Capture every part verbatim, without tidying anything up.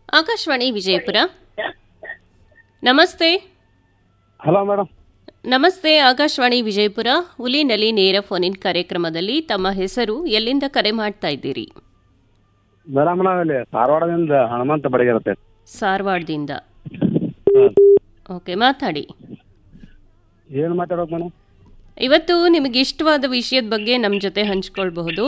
ಆಕಾಶವಾಣಿ ವಿಜಯಪುರ. ನಮಸ್ತೆ. Hello madam. ನಮಸ್ತೆ. ಆಕಾಶವಾಣಿ ವಿಜಯಪುರ ಹುಲಿನಲಿ ನೇರ ಫೋನಿನ್ ಕಾರ್ಯಕ್ರಮದಲ್ಲಿ ತಮ್ಮ ಹೆಸರು, ಎಲ್ಲಿಂದ ಕರೆ ಮಾಡ್ತಾ ಇದ್ದೀರಿ? ಮೇಡಮ್ ನಾವಿಲ್ಲಿ ಧಾರವಾಡದಿಂದ ಹನುಮಂತ ಬಡಗಿರುತ್ತೆ. ಸಾರವಾಡದಿಂದ. ಓಕೆ, ಮಾತಾಡಿ. ಏನು ಮಾತಾಡೋದು ಮೇಡಮ್? ಇವತ್ತು ನಿಮಗೆ ಇಷ್ಟವಾದ ವಿಷಯದ ಬಗ್ಗೆ ನಮ್ಮ ಜೊತೆ ಹಂಚ್ಕೊಳ್ಬಹುದು.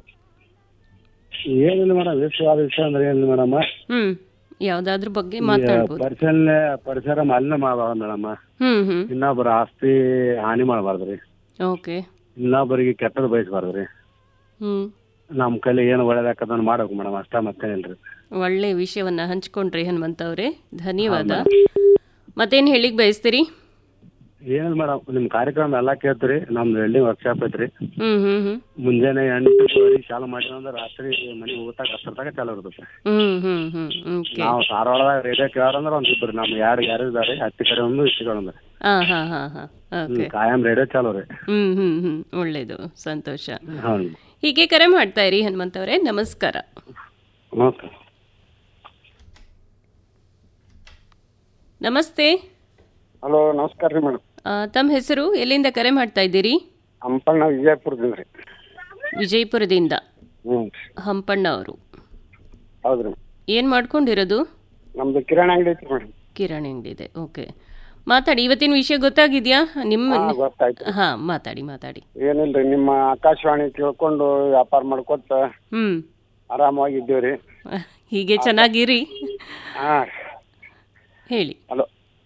ಏನಿಲ್ಲ ಮೇಡಮ್, ಇಷ್ಟವಾದ ವಿಷಯ ಅಂದ್ರೆ ಏನಿಲ್ಲ ಮೇಡಮ್, ಹ್ಮ್ ಯಾವ್ದಾದ್ರ ಬಗ್ಗೆ ಮಾತಾಡ್ಬೋದು. ಪರಿಸರ ಪರಿಸರ ಮಾಲಿನ್ಯ ಮಾಡಬಾರ್ದು ಮೇಡಮ್. ಹ್ಮ್ ಹ್ಮ್ ಇನ್ನೊಬ್ಬರ ಆಸ್ತಿ ಹಾನಿ ಮಾಡಬಾರ್ದ್ರಿ. ಓಕೆ. ಇನ್ನೊಬ್ಬರಿಗೆ ಕೆಟ್ಟದ್ದು ಬಯಸಬಾರ್ದ್ರಿ. ಹ್ಮ್ ನಮ್ಮ ಕೈಲಿ ಏನು ಒಳ್ಳೇದಾಕದನ್ನ ಮಾಡ್ಬೇಕು ಮೇಡಮ್, ಅಷ್ಟ ಮತ್ತೇನಿಲ್ರಿ. ಒಳ್ಳೆ ವಿಷಯವನ್ನ ಹಂಚ್ಕೊಂಡ್ರಿ ಹನುಮಂತ ಅವರೇ, ಧನ್ಯವಾದ. ಮತ್ತೇನ್ ಹೇಳಿಕ್ ಬಯಸ್ತೀರಿ? ಏನಿಲ್ಲ ಮೇಡಮ್, ನಿಮ್ ಕಾರ್ಯಕ್ರಮ ಎಲ್ಲಾ ಕೇಳ್ತೀರಿ. ನಮ್ದು ವೆಲ್ಡಿಂಗ್ ವರ್ಕ್ಶಾಪ್ ಐತ್ರಿ. ಹ್ಮ್ ಹ್ಮ್ ಹ್ಮ್ ಮುಂಜಾನೆ ಎಂಟುವರೆಗೆ ಚಾಲು ಮಾಡಿದ್ರೆ ಅಂದ್ರೆ ರಾತ್ರಿ ಮನೆಗೆ ಊಟ ಕಷ್ಟದಾಗ ಚಾಲು ಇರ್ತೈತೆ. ಹ್ಮ್ ಹ್ಮ್ ಹ್ಮ್ ಓಕೆ. ನಾವು ಧಾರವಾಡದಾಗ ರೇಡಿಯೋ ಕೇಳೋರಂದ್ರೆ ಒಂದ್ ಇಬ್ರು ನಮ್ ಯಾರು ಯಾರು ಇದಾರೆ, ಹತ್ತಿ ಕಡೆ ಒಂದು ಇಷ್ಟು ಕಡೆ ಒಂದು. ಹಾ ಹಾ ಹಾ ಹಾ ಓಕೆ. ಕಾಯಂ ರೇಡಿಯೋ ಚಾಲು ರೀ. ಹ್ಮ್ ಹ್ಮ್ ಹ್ಮ್ ಒಳ್ಳೇದು, ಸಂತೋಷ. ಹೌದು. ಹೀಗೆ ಕರೆ ಮಾಡ್ತಾ ಇರಿ ಹನುಮಂತ ಅವರೇ. ನಮಸ್ಕಾರ. ಓಕೆ. ನಮಸ್ತೆ. ಹಲೋ, ನಮಸ್ಕಾರ ರೀ ಮೇಡಮ್. ಆ, ತಮ್ಮ ಹೆಸರು, ಎಲ್ಲಿಂದ ಕರೆ ಮಾಡ್ತಾ ಇದ್ದೀರಿ? ಹಂಪಣ್ಣ, ವಿಜಯಪುರದಿಂದ ರೀ. ವಿಜಯಪುರದಿಂದ. ಹ್ಞೂ ಹಂಪಣ್ಣ ಅವರು. ಹೌದ್ರಿ. ಏನ್ ಮಾಡ್ಕೊಂಡಿರೋದು? ನಮ್ದು ಕಿರಾಣಿ ಅಂಗಡಿ ಐತ್ರಿ ಮೇಡಮ್. ಕಿರಾಣಿ ಅಂಗಡಿ ಇದೆ. ಓಕೆ, ಮಾತಾಡಿ. ಇವತ್ತಿನ ವಿಷಯ ಗೊತ್ತಾಗಿದ್ಯಾ ನಿಮ್ಮ? ಹಾ, ಗೊತ್ತಾಯ್ತು. ಹಾ, ಮಾತಾಡಿ ಮಾತಾಡಿ. ಏನಿಲ್ರಿ, ನಿಮ್ಮ ಆಕಾಶವಾಣಿ ಕೇಳ್ಕೊಂಡು ವ್ಯಾಪಾರ ಮಾಡ್ಕೊತ ಹ್ಮ್ ಆರಾಮಾಗಿದ್ದೀವ್ರಿ. ಹೀಗೆ ಚೆನ್ನಾಗಿರಿ. ಹಾ, ಹೇಳಿ. ಹಲೋ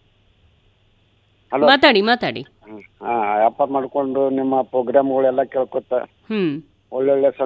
ಹಲೋ ಮಾತಾಡಿ ಮಾತಾಡಿ. ಹಾ, ವ್ಯಾಪಾರ ಮಾಡ್ಕೊಂಡು ನಿಮ್ಮ ಪ್ರೋಗ್ರಾಮ್ಗಳೆಲ್ಲ ಕೇಳ್ಕೊತ ಹ್ಮ್ ಒಳ್ಳೊಳ್ಳೆ